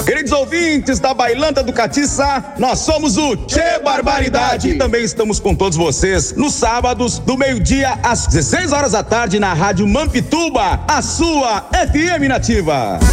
Queridos ouvintes da Bailanta do Catiça, nós somos o Tchê Barbaridade. E também estamos com todos vocês nos sábados, do meio-dia às 16 horas da tarde, na Rádio Mampituba, a sua FM Nativa.